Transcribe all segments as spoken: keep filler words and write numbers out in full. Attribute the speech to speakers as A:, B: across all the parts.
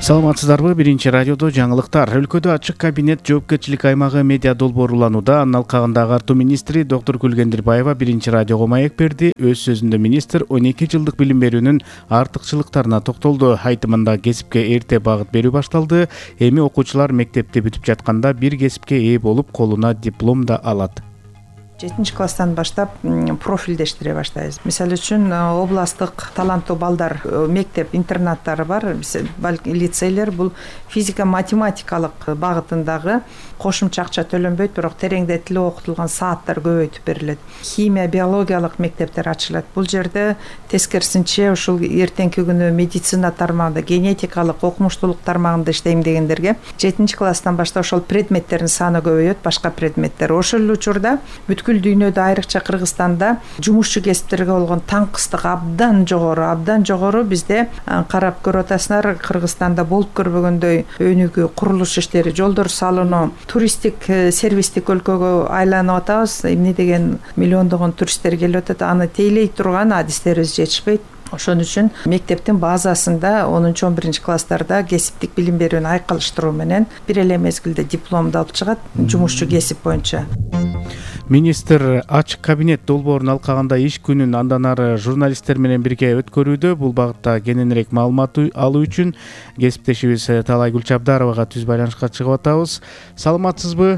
A: Саламатсыздарбы? Биринчи радиодо жаңылыктар. Өлкөдө ачык кабинет жоопкерчилик аймагы медиа долбоорланууда. Анын алкагында агартуу министри доктор Гүлгендирбаева биринчи радиого маек берди. Өз сөзүндө министр он эки жылдык билим берүүнүн артыкчылыктарына токтолду. Айтымында кесипке эрте багыт берүү башталды. Эми окуучулар мектепти бүтүп жатканда бир кесипке ээ болуп, колуна диплом да алат.
B: жетинчи класстан баштап профилдештире баштайбыз. Мисалы үчүн областтык таланттуу балдар мектеп интернаттары бар, лицейлер. Бул физика математикалык багытындагы кошумча акча төлөнбөйт, бирок тереңдетилип окутулган сааттар көбөйтүп берилет. Химия, биологиялык мектептер ачылат. Бул жерде тескерисинче ушул эртеңки күнү медицина тармагында, генетикалык, окумуштуулук тармагында иштейм дегендерге жетинчи класстан баштап ошол предметтердин саны көбөйөт, башка предметтер. Ошол эле учурда бүткүл дүйнөдө, айрыкча Кыргызстанда жумушчу кесиптерге болгон таңкыстык абдан жогору, абдан жогору. Бизде карап көрүп атасыздар, Кыргызстанда болуп көрбөгөндөй өнүгүү, курулуш иштери, жолдор салынуу, туристтик, сервистик өлкөгө айланып атабыз. Эмне деген миллиондогон туристтер келип атат, аны тейлей турган адистерибиз жетишпейт. Ошон үчүн мектептин базасында онунчу он биринчи класстарда кесиптик билим берүүнү айкалыштыруу менен бир эле мезгилде дипломду алып чыгат жумушчу кесип боюнча.
A: Министр ачык кабинет долбоорун алкагында иш күнүн андан ары журналисттер менен бирге өткөрүүдө. Бул багытта кененирээк маалымат алуу үчүн кесиптешибиз Талай Гүлчабдаровага түз байланышка чыгып атабыз. Саламатсызбы?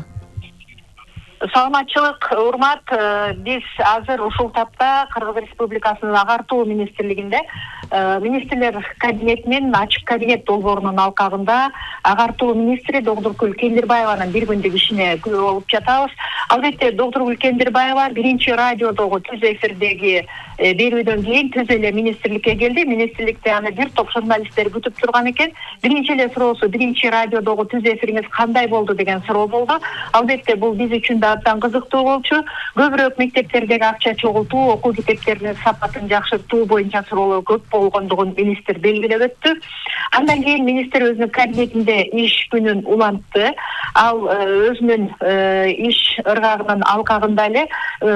C: Саламатчылык, урмат. Биз азыр ушул тапта Кыргыз Республикасынын агартуу министрлигинде министрлер кабинетинин ачык кабинет долбоорунун алкагында агартуу министри доктор Гүлгендирбаеванын бир күндүк ишине күбө болуп жатабыз. Албетте доктор Гүлгендирбаева биринчи радиодогу түз эфирдеги берүүдөн кийин түз эле министрликке келди. Министрликте аны бир топ журналисттер күтүп турган экен. Биринчи эле суроосу биринчи радиодогу түз эфириңиз кандай болду деген суроо болду. Албетте бул биз үчүн да абдан кызыктуу болчу. Көбүрөөк мектептердеги акча чогултуу, окуу китептеринин сапатын жакшыртуу боюнча суроолор көп болгондугун министр белгилеп өттү. Андан кийин министр өзүнүн кабинетинде иш күнүн улантты. Ал өзүнүн иш ыргагынын алкагында эле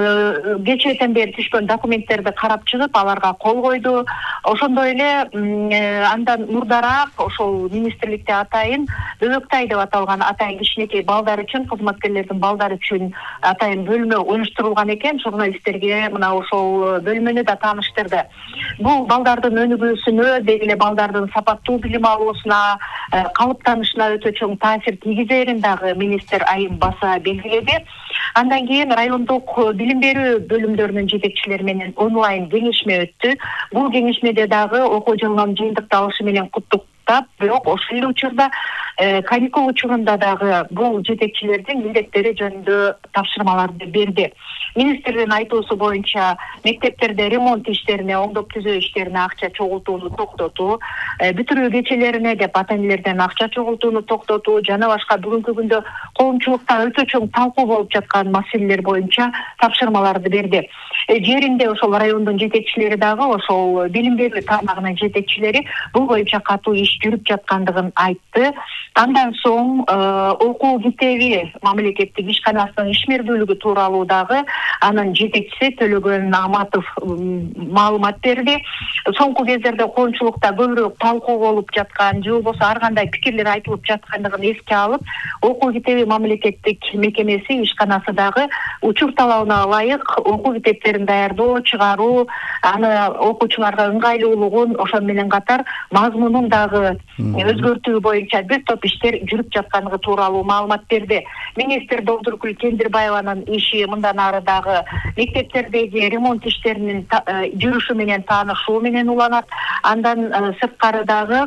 C: кечээден бери түшкөн документтерди карап чыгып, аларга кол койду. Ошондой эле андан мурдараак ошол министрликте атайын Бөбөктай деп аталган атайын кичинекей балдар үчүн, кызматкерлердин балдары үчүн атайын бөлмө уюштурулган экен. Журналисттерге мына ошол бөлмөнү да тааныштырды. Бул балдардын өнүгүүсүнө, деги эле балдардын сапаттуу билим алуусуна, калыптанышына өтө чоң таасир тийгизерин дагы министр айым баса белгиледи. Андан кийин райондук билим берүү бөлүмдөрүнүн жетекчилери менен онлайн кеңешме өттү. Бул кеңешмеде дагы окуу жылынын жыйынтыкталышы менен куттуктап, бирок ошол эле учурда каникул учурунда дагы бул жетекчилердин милдеттери жөнүндө тапшырмаларды берди. Министрдин айтуусу боюнча мектептерде ремонт иштерине, оңдоп түзөө иштерине акча чогултууну токтотуу, бүтүрүү кечелерине деп ата энелерден акча чогултууну токтотуу жана башка бүгүнкү күндө коомчулукта өтө чоң талкуу болуп жаткан маселелер боюнча тапшырмаларды берди. Жеринде ошол райондун жетекчилери дагы, ошол билим берүү тармагынын жетекчилери бул боюнча катуу иш жүрүп жаткандыгын айтты. Андан соң окуу китеби мамлекеттик ишканасынын ишмердүүлүгү тууралуу дагы анын жетекчиси Төлөгөн Аматов маалымат берди. Соңку кездерде коомчулукта көбүрөөк талкуу болуп жаткан, же болбосо ар кандай пикирлер айтылып жаткандыгын эске алып, окуу китеби мамлекеттик мекемеси ишканасы дагы учур талабына ылайык окуу китептерин даярдоо, чыгаруу, аны окуучуларга ыңгайлуулугун, ошон менен катар мазмунун дагы өзгөртүү боюнча бир топ иштер жүрүп жаткандыгы тууралуу маалымат берди. Министр доктор Гүлгендирбаеванын иши мындан ары дагы мектептердеги ремонт иштеринин жүрүшү менен таанышуу менен уланат. Андан сырткары дагы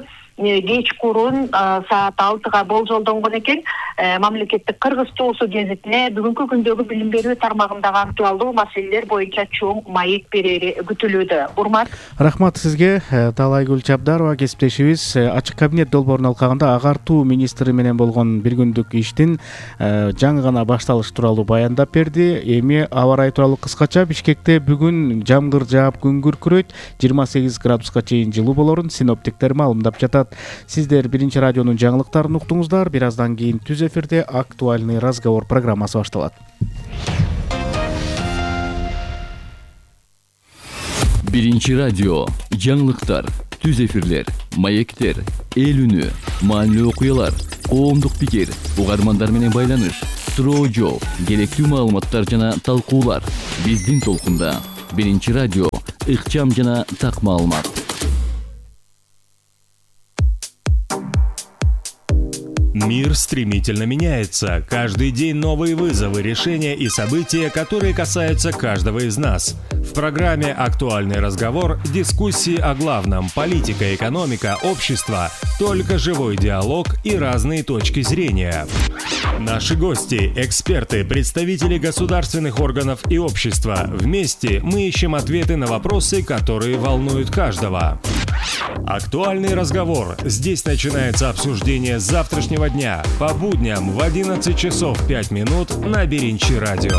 C: кечкурун саат алтыга болжолдонгон экен мамлекеттик Кыргыз туусу гезитине бүгүнкү күндөгү билим берүү тармагындагы актуалдуу маселелер боюнча чоң маек берери күтүлүүдө. Урмат.
A: Рахмат сизге. Талай Гүлчабдарова кесиптешибиз ачык кабинет долбоорунун алкагында агартуу министри менен болгон бир күндүк иштин жаңы гана башталыш тууралуу баяндап берди. Эми аба ырайы тууралуу кыскача. Бишкекте бүгүн жамгыр жаап, күн күркүрөйт, жыйырма сегиз градуска чейин жылуу болорун синоптиктер маалымдап жатат. Сиздер биринчи радионун жаңылыктарын уктуңуздар. Бир аздан кийин түз эфирде актуальный разговор программасы башталат.
D: Биринчи радио жаңылыктар. түз эфирлер, маектер, эл үнү, маанилүү окуялар, коомдук пикир, угармандар менен байланыш, суроо жооп, керектүү маалыматтар жана талкуулар. Биздин толкунда биринчи радио, ыкчам жана так маалымат.
E: Мир стремительно меняется. Каждый день новые вызовы, решения и события, которые касаются каждого из нас. В программе «Актуальный разговор» дискуссии о главном – политика, экономика, общество, только живой диалог и разные точки зрения. Наши гости – эксперты, представители государственных органов и общества. Вместе мы ищем ответы на вопросы, которые волнуют каждого. «Актуальный разговор». Здесь начинается обсуждение завтрашнего дня по будням в одиннадцать часов пять минут на Биринчи радио.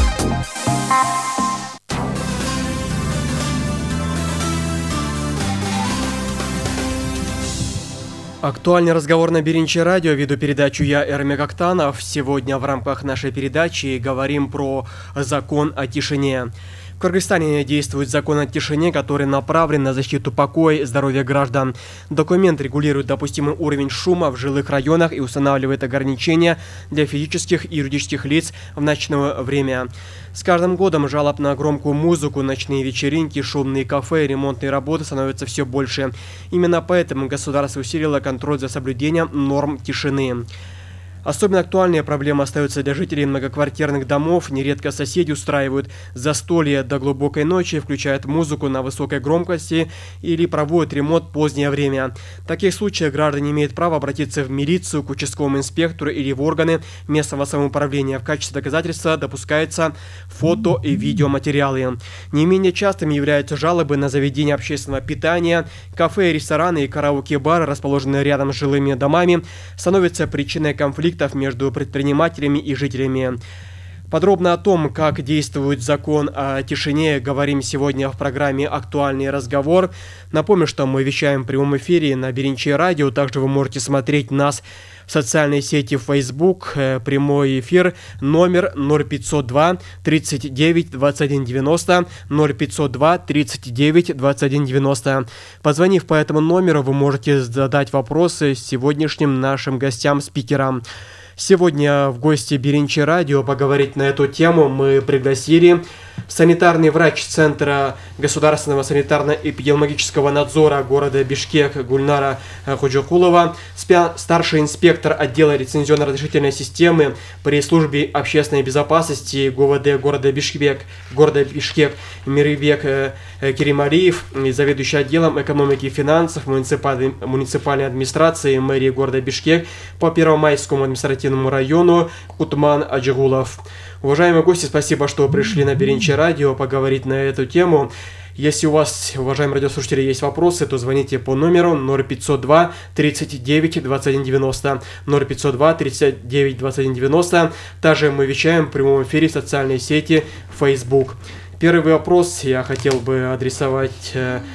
F: Актуальный разговор на Биринчи радио. Веду передачу я, Эрмек Актанов. Сегодня в рамках нашей передачи говорим про закон о тишине. В Кыргызстане действует закон о тишине, который направлен на защиту покоя и здоровья граждан. Документ регулирует допустимый уровень шума в жилых районах и устанавливает ограничения для физических и юридических лиц в ночное время. С каждым годом жалоб на громкую музыку, ночные вечеринки, шумные кафе и ремонтные работы становятся все больше. Именно поэтому государство усилило контроль за соблюдением норм тишины. Особенно актуальная проблема остается для жителей многоквартирных домов. Нередко соседи устраивают застолья до глубокой ночи, включают музыку на высокой громкости или проводят ремонт в позднее время. В таких случаях граждане имеют право обратиться в милицию, к участковому инспектору или в органы местного самоуправления. В качестве доказательства допускаются фото и видеоматериалы. Не менее частыми являются жалобы на заведения общественного питания. Кафе, рестораны и караоке-бары, расположенные рядом с жилыми домами, становятся причиной конфликта между предпринимателями и жителями. Подробно о том, как действует закон о тишине, говорим сегодня в программе «Актуальный разговор». Напомню, что мы вещаем в прямом эфире на Биринчи радио. Также вы можете смотреть нас в социальной сети Facebook. Прямой эфир номер ноль пятьсот два тридцать девять двадцать один девяносто, ноль пятьсот два тридцать девять двадцать один девяносто. Позвонив по этому номеру, вы можете задать вопросы сегодняшним нашим гостям-спикерам. Сегодня в гости Биринчи радио поговорить на эту тему мы пригласили санитарный врач Центра государственного санитарно-эпидемиологического надзора города Бишкек Гульнара Ходжокулова, старший инспектор отдела лицензионно-разрешительной системы при службе общественной безопасности ГУВД города Бишкек, города Бишкек Мирибек Керималиев, заведующий отделом экономики и финансов муниципальной, муниципальной администрации мэрии города Бишкек по Первомайскому административному району Кутман Аджигулов. Уважаемые гости, спасибо, что пришли на Биринчи радио поговорить на эту тему. Если у вас, уважаемые радиослушатели, есть вопросы, то звоните по номеру ноль пятьсот два тридцать девять двадцать один девяносто, ноль пятьсот два тридцать девять двадцать один девяносто. Также мы вещаем в прямом эфире в социальной сети Facebook. Первый вопрос я хотел бы адресовать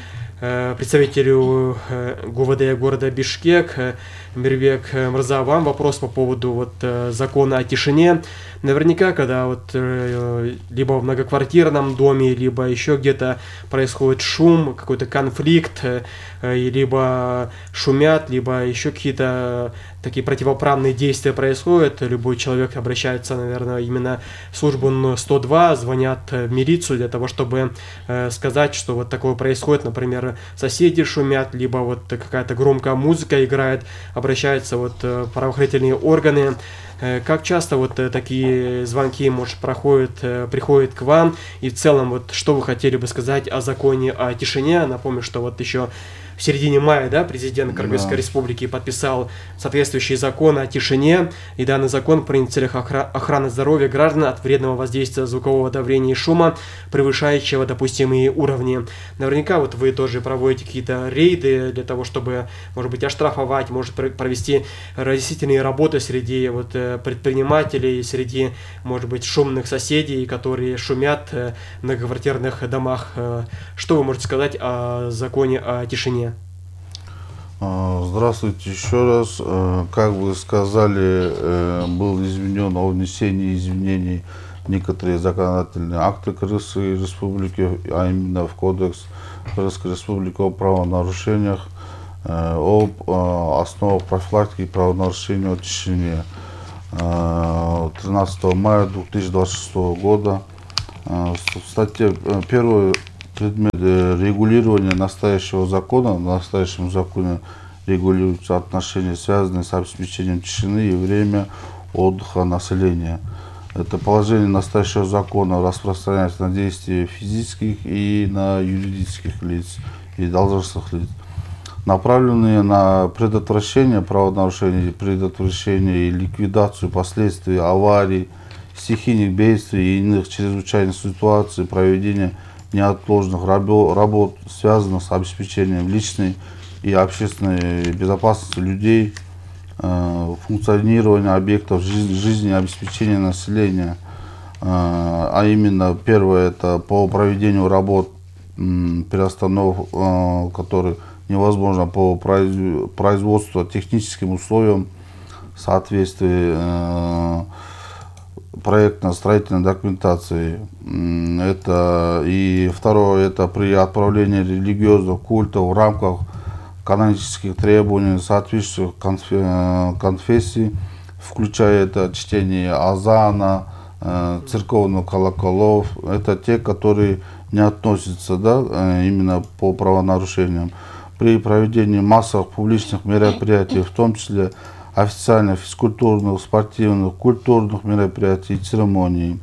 F: представителю ГУВД города Бишкек Мирбек Мырза. Вам вопрос по поводу вот закона о тишине. Наверняка, когда вот либо в многоквартирном доме, либо еще где-то происходит шум, какой-то конфликт, либо шумят, либо еще какие-то такие противоправные действия происходят, любой человек обращается, наверное, именно в службу сто два, звонят в милицию для того, чтобы сказать, что вот такое происходит, например, соседи шумят, либо вот какая-то громкая музыка играет, обращаются вот правоохранительные органы. Как часто вот такие звонки, может, проходят, приходят к вам, и в целом, вот что вы хотели бы сказать о законе о тишине? Напомню, что вот еще в середине мая, да, президент Кыргызской да. республики подписал соответствующий закон о тишине, и данный закон принят в целях охра- охраны здоровья граждан от вредного воздействия звукового давления и шума, превышающего допустимые уровни. Наверняка вот вы тоже проводите какие-то рейды для того, чтобы, может быть, оштрафовать, может провести разъяснительные работы среди вот предпринимателей, среди, может быть, шумных соседей, которые шумят в многоквартирных домах. Что вы можете сказать о законе о тишине?
G: Здравствуйте еще раз. Как вы сказали, был изменен о внесении изменений в некоторые законодательные акты Кыргызской республики, а именно в Кодекс Кыргызской Республики о правонарушениях, об основах профилактики правонарушений о тишине тринадцатого мая две тысячи двадцать шестого года. В статье первый предмет регулирования настоящего закона. В настоящем законе регулируются отношения, связанные с обеспечением тишины и время отдыха населения. Это положение настоящего закона распространяется на действия физических и на юридических лиц и должностных лиц, направленные на предотвращение правонарушений, предотвращение и ликвидацию последствий аварий, стихийных бедствий и иных чрезвычайных ситуаций, проведение неотложных работ, связанных с обеспечением личной и общественной безопасности людей, функционирование объектов жизни и обеспечения населения, а именно первое это по проведению работ, переостановок, которые невозможно по производству техническим условиям в соответствии проектно-строительной документации. Это и второе это при отправлении религиозных культов в рамках канонических требований соответствующих конфессий, включая это чтение азана, церковных колоколов. Это те, которые не относятся, да, именно по правонарушениям. При проведении массовых публичных мероприятий, в том числе официальных, физкультурных, спортивных, культурных мероприятий и церемоний.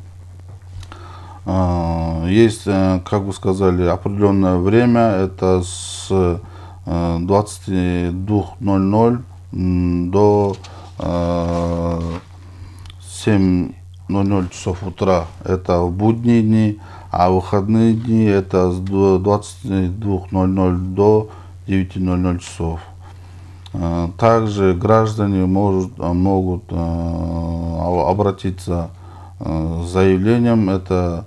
G: Есть, как вы сказали, определенное время, это с двадцати двух ноль-ноль до семи ноль-ноль часов утра, это в будние дни, а в выходные дни это с двадцати двух ноль-ноль до девяти ноль-ноль часов. Также граждане может, могут обратиться с заявлением, это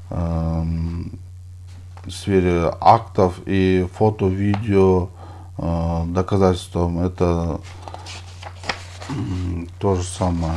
G: в сфере актов и фото-видео доказательством, это то же самое.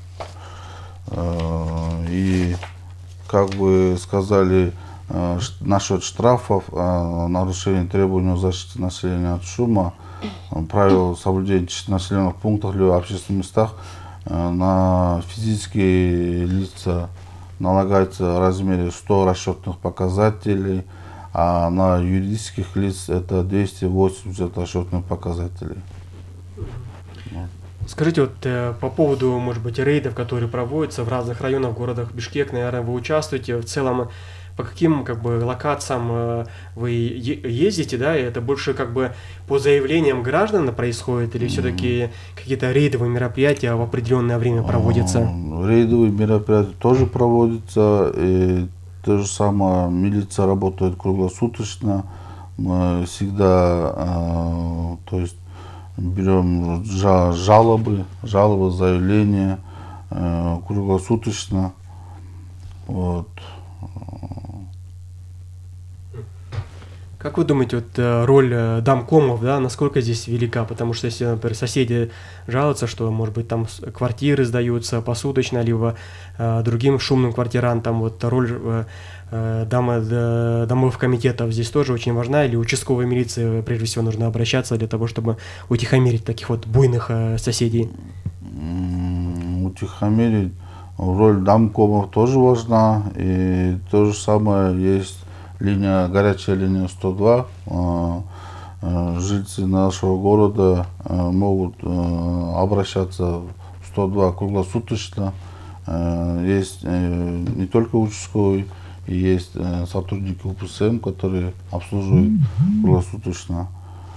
G: И как вы сказали насчет штрафов, нарушение требований о защите населения от шума, правил соблюдения тишины в населенных пунктах или в общественных местах, на физические лица налагается в размере сто расчетных показателей, а на юридических лиц это двести восемьдесят расчетных показателей.
F: Скажите, вот э, по поводу, может быть, рейдов, которые проводятся в разных районах, городах Бишкек, наверное, вы участвуете в целом, по каким как бы локациям э, вы ездите, да, и это больше как бы по заявлениям граждан происходит, или все-таки какие-то рейдовые мероприятия в определенное время проводятся?
G: Рейдовые мероприятия тоже проводятся, и то же самое, милиция работает круглосуточно, мы всегда, э, то есть, берем жалобы, жалобы, заявления э, круглосуточно. Вот.
F: Как вы думаете, вот роль домкомов, да, насколько здесь велика? Потому что если, например, соседи жалуются, что, может быть, там квартиры сдаются посуточно, либо э, другим шумным квартирантам, вот роль э, дома, домовых комитетов здесь тоже очень важна, или участковой милиции прежде всего нужно обращаться для того, чтобы утихомирить таких вот буйных э, соседей?
G: Утихомирить, роль домкомов тоже важна, и то же самое есть линия, горячая линия сто два. Жильцы нашего города могут обращаться в сто два круглосуточно. Есть не только участковый, есть сотрудники УПСМ, которые обслуживают круглосуточно.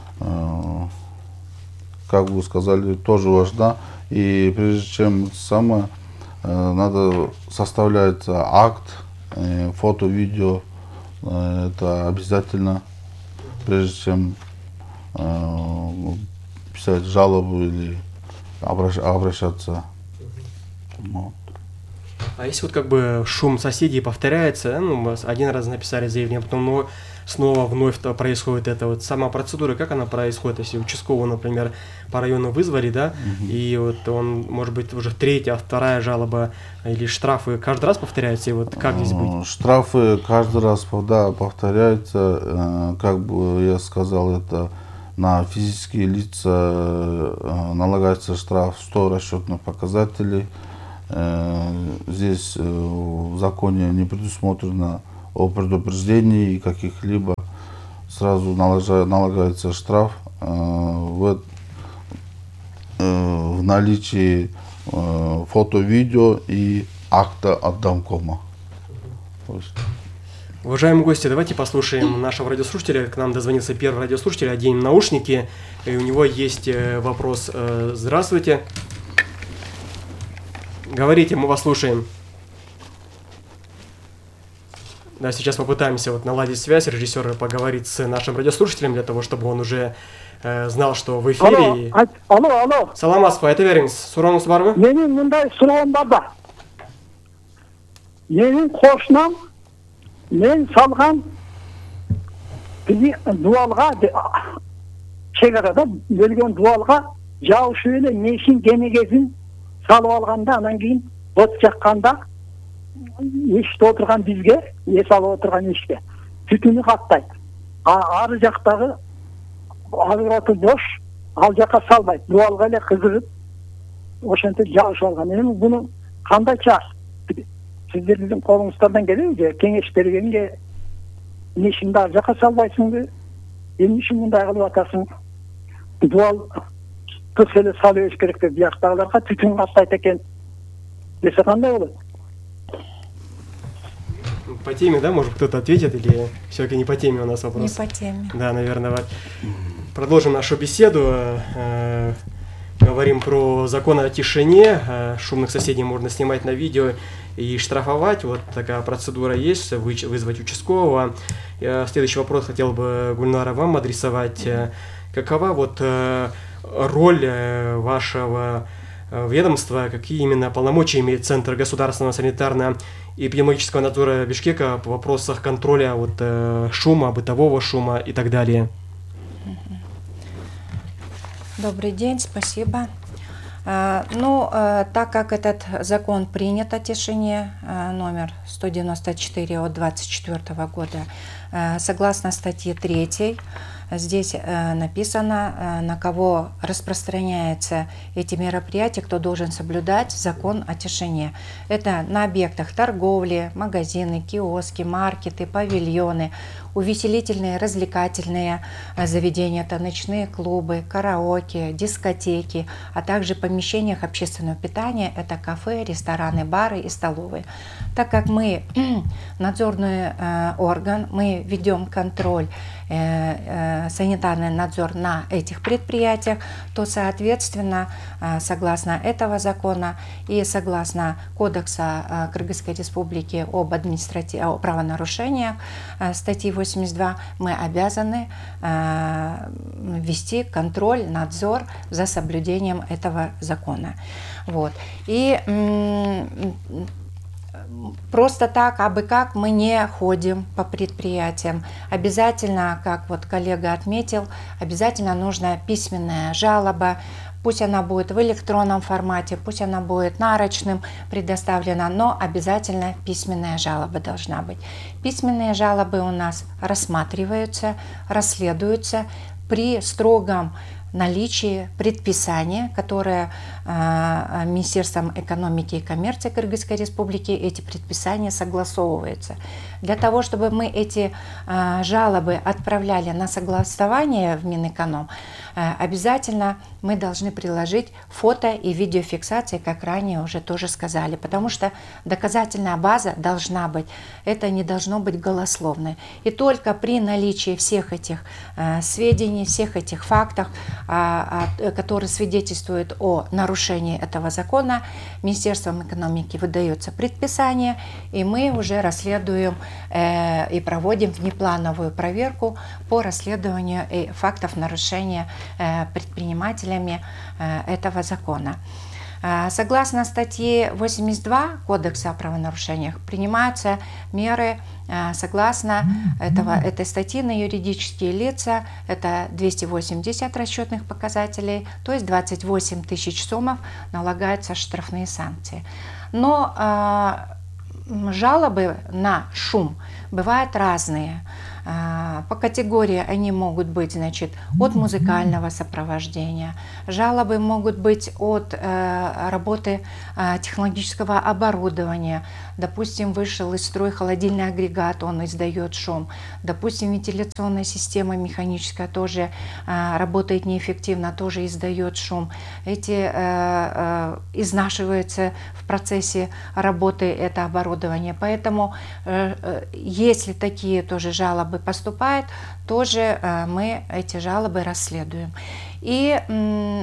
G: Как вы сказали, тоже важно. И прежде чем самое, надо составлять акт, фото, видео. Это обязательно, прежде чем э, писать жалобу или обращ, обращаться. Вот.
F: А если вот как бы шум соседей повторяется, ну, мы один раз написали заявление, потом ну, снова вновь происходит это. Вот сама процедура, как она происходит, если участкового, например, по району вызвали, да, угу. и вот он, может быть, уже третья, вторая жалоба или штрафы каждый раз повторяются, и вот как здесь быть?
G: Штрафы каждый раз, да, повторяются, как бы я сказал, это на физические лица налагается штраф сто расчетных показателей. Здесь в законе не предусмотрено о предупреждении каких-либо, сразу налагается штраф в, в наличии фото, видео и акта от домкома.
F: Уважаемые гости, давайте послушаем нашего радиослушателя. К нам дозвонился первый радиослушатель, оденем наушники, и у него есть вопрос. Здравствуйте. Говорите, мы вас слушаем. Да, сейчас попытаемся вот наладить связь. Режиссер поговорит с нашим радиослушателем для того, чтобы он уже э, знал, что в эфире.
H: Алло,
F: и...
H: алло, алло.
F: Салам аспа, это веріңіз. Сұрағыңыз бар ма?
H: Менің мұндай сұрағым бар да. Менің қошынам, мен салған дуалға, шекарада бөлген дуалға жаушы өлі мешін денегесін салып алғанда, анан кейін от жаққанда ешті отырған бізге, ес алып отырған ешті түтіні қаттайды. Ары жақтағы алғыраты бош, ал жаққа салмайды. Дуалға әлі қызығып, ошанты жаушы алған. Мен бұны қандай час? Сіздердің қолыңыздардан келеді, кеңеш бергенге нешімді ар жаққа салбайсың бе? Ең үшін мұндай қылып атасың. Дуал көселі салу еш керек деп, яқтағыларға түтін қаттайды екен. Десе қандай болады?
F: По теме, да, может кто-то ответит, или все-таки не по теме у нас вопрос?
B: Не по теме.
F: Да, наверное. Продолжим нашу беседу. Говорим про закон о тишине. Шумных соседей можно снимать на видео и штрафовать. Вот такая процедура есть, вызвать участкового. Следующий вопрос хотел бы, Гульнара, вам адресовать. Какова вот роль вашего ведомства, какие именно полномочия имеет Центр государственного санитарно-эпидемиологического надзора Бишкека по вопросах контроля вот, шума, бытового шума и так далее?
I: Добрый день, спасибо. Ну, так как этот закон принят о тишине, номер сто девяносто четыре от двадцать четвёртого года, согласно статье третьей, здесь написано, на кого распространяются эти мероприятия, кто должен соблюдать закон о тишине. Это на объектах торговли, магазины, киоски, маркеты, павильоны, увеселительные, развлекательные заведения, это ночные клубы, караоке, дискотеки, а также помещениях общественного питания, это кафе, рестораны, бары и столовые. Так как мы надзорный орган, мы ведем контроль, санитарный надзор на этих предприятиях, то, соответственно, согласно этого закона и согласно Кодекса Кыргызской Республики об административных правонарушениях, статьи восемьдесят два, мы обязаны вести контроль, надзор за соблюдением этого закона. Вот. И просто так, абы как, мы не ходим по предприятиям. Обязательно, как вот коллега отметил, обязательно нужна письменная жалоба. Пусть она будет в электронном формате, пусть она будет нарочным предоставлена, но обязательно письменная жалоба должна быть. Письменные жалобы у нас рассматриваются, расследуются при строгом наличии предписания, которое э, Министерством экономики и коммерции Кыргызской Республики, эти предписания согласовываются. Для того, чтобы мы эти э, жалобы отправляли на согласование в Минэконом, э, обязательно мы должны приложить фото и видеофиксации, как ранее уже тоже сказали, потому что доказательная база должна быть, это не должно быть голословно. И только при наличии всех этих э, сведений, всех этих фактов, которые свидетельствуют о нарушении этого закона, Министерством экономики выдается предписание, и мы уже расследуем э, и проводим внеплановую проверку по расследованию фактов нарушения э, предпринимателями э, этого закона. Согласно статье восемьдесят два Кодекса о правонарушениях принимаются меры согласно этого, этой статьи на юридические лица. Это двести восемьдесят расчетных показателей, то есть двадцать восемь тысяч сомов налагаются штрафные санкции. Но э, жалобы на шум бывают разные. По категории они могут быть, значит, от музыкального сопровождения, жалобы могут быть от э, работы э, технологического оборудования, допустим, вышел из строя холодильный агрегат, он издает шум, допустим, вентиляционная система механическая тоже э, работает неэффективно, тоже издает шум, эти э, э, изнашиваются в процессе работы это оборудование, поэтому э, э, если такие тоже жалобы поступает, тоже э, мы эти жалобы расследуем. И э,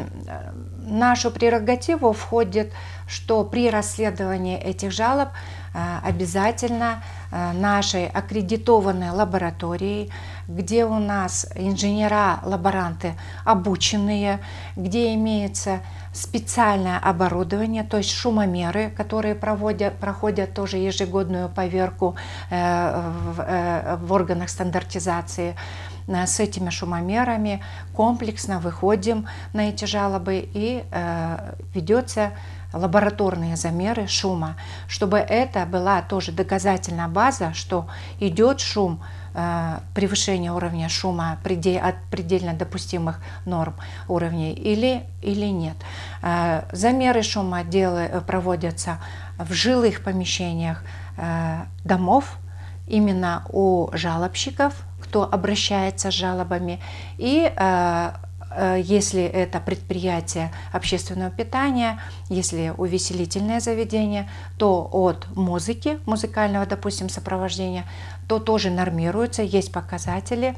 I: нашу прерогативу входит, что при расследовании этих жалоб э, обязательно э, нашей аккредитованной лабораторией, где у нас инженера-лаборанты обученные, где имеется специальное оборудование, то есть шумомеры, которые проводят, проходят тоже ежегодную поверку э, в, э, в органах стандартизации. С этими шумомерами комплексно выходим на эти жалобы и э, ведется лабораторные замеры шума, чтобы это была тоже доказательная база, что идет шум, э, превышение уровня шума предел, от предельно допустимых норм уровней или, или нет. Э, замеры шума делы, проводятся в жилых помещениях э, домов, именно у жалобщиков, кто обращается с жалобами, и э, э, если это предприятие общественного питания, если увеселительное заведение, то от музыки, музыкального, допустим, сопровождения, то тоже нормируется, есть показатели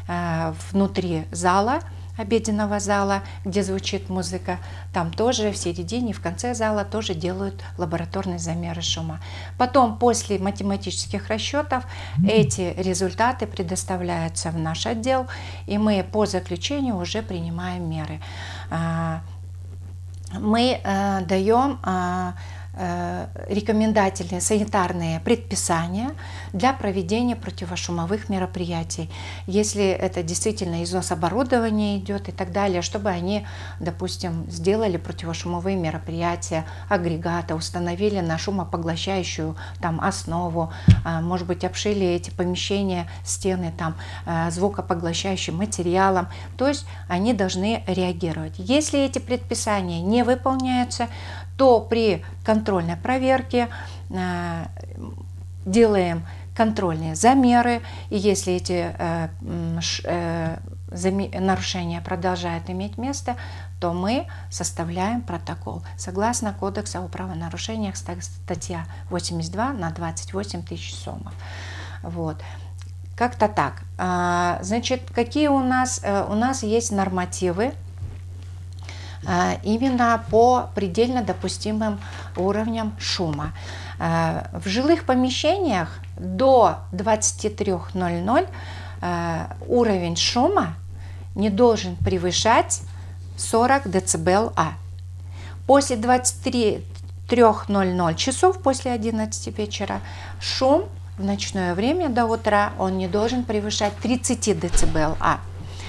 I: э, внутри зала, обеденного зала, где звучит музыка, там тоже в середине, в конце зала тоже делают лабораторные замеры шума. Потом, после математических расчетов, эти результаты предоставляются в наш отдел, и мы по заключению уже принимаем меры. Мы даем рекомендательные санитарные предписания для проведения противошумовых мероприятий. Если это действительно износ оборудования идет и так далее, чтобы они, допустим, сделали противошумовые мероприятия, агрегаты, установили на шумопоглощающую там основу, может быть, обшили эти помещения, стены там звукопоглощающим материалом, то есть они должны реагировать. Если эти предписания не выполняются, то при контрольной проверке э, делаем контрольные замеры, и если эти э, э, нарушения продолжают иметь место, то мы составляем протокол. Согласно Кодексу о правонарушениях, статья восемьдесят два на двадцать восемь тысяч сомов. Вот. Как-то так. А, значит, какие у нас? У нас есть нормативы, именно по предельно допустимым уровням шума. В жилых помещениях до двадцати трёх ноль-ноль уровень шума не должен превышать сорок децибел А. После двадцати трёх ноль-ноль часов, после одиннадцати вечера, шум в ночное время до утра он не должен превышать тридцать децибел А.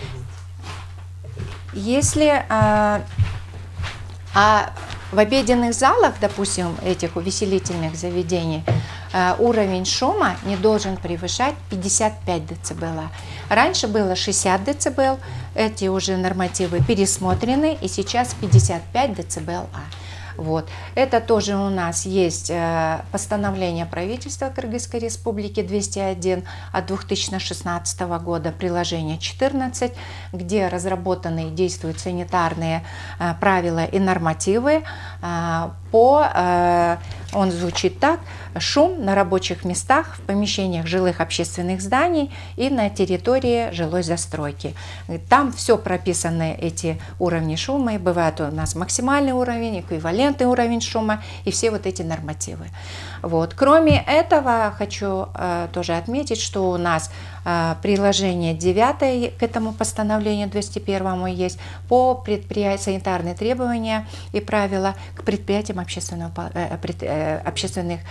I: Если а, а в обеденных залах, допустим, этих увеселительных заведений, а, уровень шума не должен превышать пятьдесят пять децибел А. Раньше было шестьдесят децибел, эти уже нормативы пересмотрены, и сейчас пятьдесят пять децибел А. Вот. Это тоже у нас есть э, постановление правительства Кыргызской Республики двести один от две тысячи шестнадцатого года, приложение четырнадцать, где разработаны и действуют санитарные э, правила и нормативы э, по, э, он звучит так: шум на рабочих местах, в помещениях жилых общественных зданий и на территории жилой застройки. Там все прописаны, эти уровни шума, и бывает у нас максимальный уровень, эквивалентный уровень шума и все вот эти нормативы. Вот. Кроме этого, хочу э, тоже отметить, что у нас приложение девятое к этому постановлению двести первому есть по предприятию санитарные требования и правила к предприятиям общественного, общественных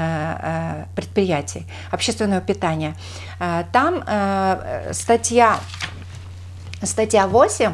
I: предприятий, общественного питания. Там статья, статья восемь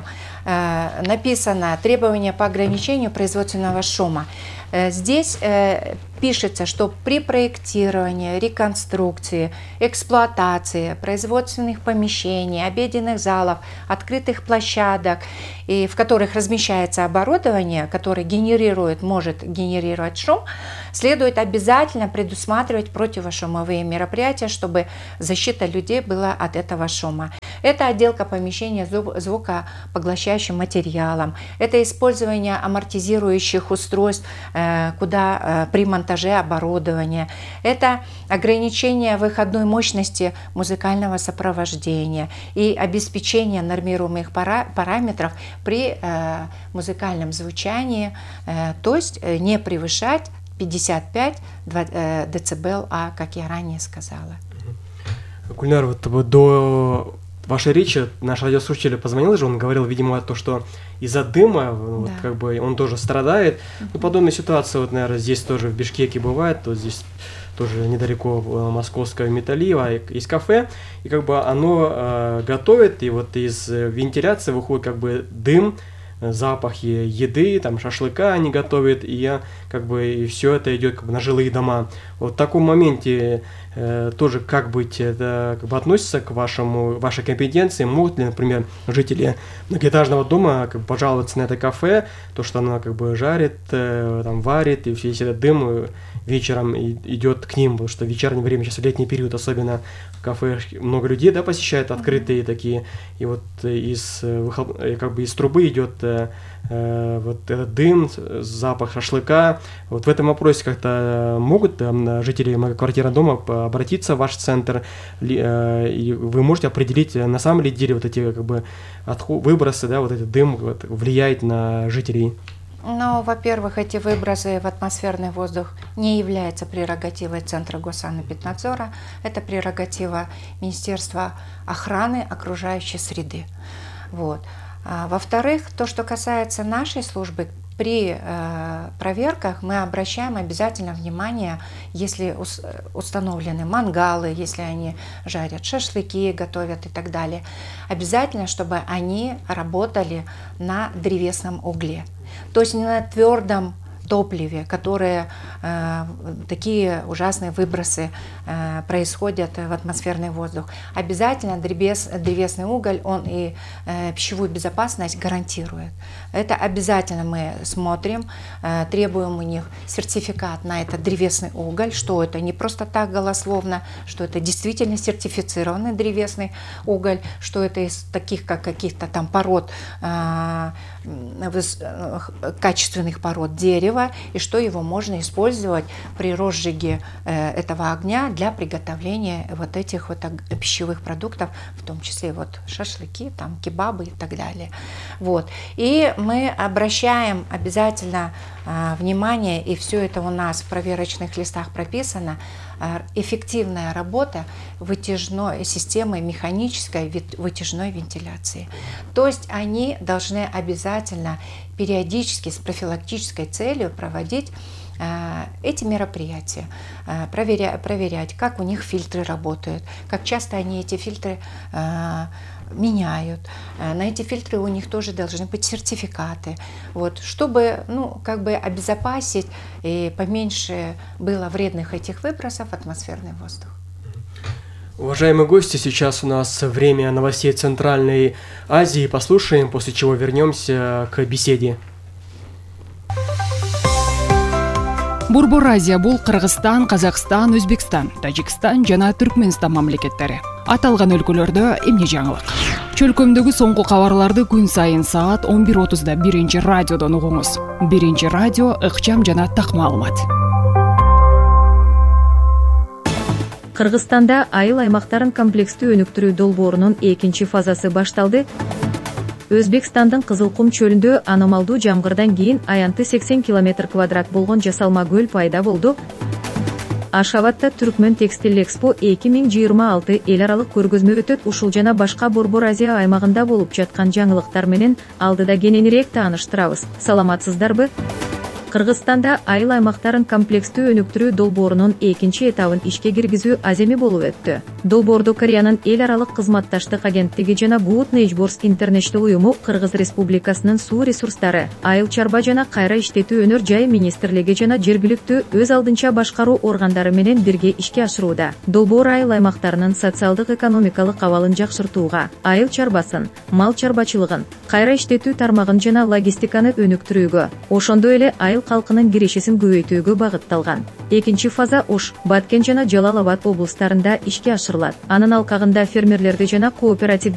I: написано требования по ограничению производственного шума. Здесь пишется, что при проектировании, реконструкции, эксплуатации производственных помещений, обеденных залов, открытых площадок, и в которых размещается оборудование, которое генерирует, может генерировать шум, следует обязательно предусматривать противошумовые мероприятия, чтобы защита людей была от этого шума. Это отделка помещения звукопоглощающим материалом, это использование амортизирующих устройств, куда при монтаже оборудования, это ограничение выходной мощности музыкального сопровождения и обеспечение нормируемых пара параметров при э, музыкальном звучании, э, то есть не превышать пятьдесят пять децибел, а как я ранее сказала.
F: Гульнар, вот до вашей речи наш радиослушатель позвонил же, он говорил, видимо, то, что из-за дыма, да. вот, как бы он тоже страдает. Uh-huh. Ну, подобная ситуация, вот, наверное, здесь тоже в Бишкеке бывает, вот здесь тоже недалеко московского Металлиева, есть кафе, и как бы оно э, готовит, и вот из вентиляции выходит как бы дым, запахи еды, там шашлыка они готовят, и я как бы и все это идет как бы на жилые дома. Вот в таком моменте э, тоже как быть, это как бы относится к вашему вашей компетенции, могут ли, например, жители многоэтажного дома как бы пожаловаться на это кафе, то что оно как бы жарит, э, там варит, и весь этот дым вечером идет к ним, потому что в вечернее время, сейчас в летний период особенно в кафе много людей, да, посещают открытые mm-hmm. такие, и вот из как бы из трубы идет э, э, вот этот дым, запах шашлыка. Вот в этом вопросе как-то могут э, жители многоквартирного дома обратиться в ваш центр, э, и вы можете определить, на самом ли деле вот эти как бы отход, выбросы, да, вот этот дым вот, влияет на жителей?
I: Ну, во-первых, эти выбросы в атмосферный воздух не являются прерогативой Центра Госсанэпиднадзора, это прерогатива Министерства охраны окружающей среды. Вот. А, во-вторых, то, что касается нашей службы, при э, проверках мы обращаем обязательно внимание, если ус, установлены мангалы, если они жарят шашлыки, готовят и так далее, обязательно, чтобы они работали на древесном угле. То есть не на твердом топливе, которые э, такие ужасные выбросы э, происходят в атмосферный воздух. Обязательно древес, древесный уголь, он и э, пищевую безопасность гарантирует. Это обязательно мы смотрим, э, требуем у них сертификат на этот древесный уголь, что это не просто так голословно, что это действительно сертифицированный древесный уголь, что это из таких, как каких-то там пород, э, качественных пород дерева, и что его можно использовать при розжиге э, этого огня для приготовления вот этих вот пищевых продуктов, в том числе вот шашлыки, там, кебабы и так далее. Вот. И мы обращаем обязательно э, внимание, и все это у нас в проверочных листах прописано, э, эффективная работа вытяжной системы механической вытяжной вентиляции. То есть они должны обязательно периодически с профилактической целью проводить э, эти мероприятия, э, проверя, проверять, как у них фильтры работают, как часто они эти фильтры э, меняют. Э, на эти фильтры у них тоже должны быть сертификаты, вот, чтобы ну, как бы обезопасить и поменьше было вредных этих выбросов в атмосферный воздух.
F: Уважаемые гости, сейчас у нас время новостей Центральной Азии. Послушаем, после чего вернемся к беседе.
J: Борбор Азия бул Кыргызстан, Казакстан, Өзбекстан, Тажикстан жана Түркмөнстан мамлекеттери. Аталган өлкөлөрдө эмне жаңылык? Чөлкөмдөгү соңку кабарларды күн сайын саат он бир отузда биринчи радиодон угуңуз. Биринчи радио ыкчам жана так маалымат.
K: Кыргызстанда айыл аймактарын комплекстүү өнүктүрүү долбоорунун экинчи фазасы башталды. Өзбекстандын Кызылкум чөлүндө аномалдуу жамгырдан кийин аянты сексен километр квадрат болгон жасалма көл пайда болду. Ашхабадта Түркмөн Текстиль Экспо эки миң жыйырма алты эл аралык көргөзмө өтөт. Ушул жана башка Борбор Азия аймагында болуп жаткан жаңылыктар менен алдыда кененирээк тааныштырабыз. Саламатсыздарбы? Кыргызстанда айыл аймактарын комплекстүү өнүктүрүү долбоорунун экинчи этабын ишке киргизүү аземи болуп өттү. Долбоорду Кореянын эл аралык кызматташтык агенттиги жана Good Neighbors International уюму, Кыргыз Республикасынын суу ресурстары, айыл чарба жана кайра иштетүү өнөр жай министрлиги жана жергиликтүү өз алдынча башкаруу органдары менен бирге ишке ашырууда. Долбоор айыл аймактарынын социалдык экономикалык абалын жакшыртууга, айыл чарбасын, мал чарбачылыгын, кайра иштетүү тармагын жана логистиканы өнүктүрүүгө, ошондой эле айыл калкынын кирешесин көбөйтүүгө багытталган. Экинчи фаза Ош, Баткен жана Жалал Абад облустарында ишке ашырылат. Анын алкагында фермерлерди жана кооператив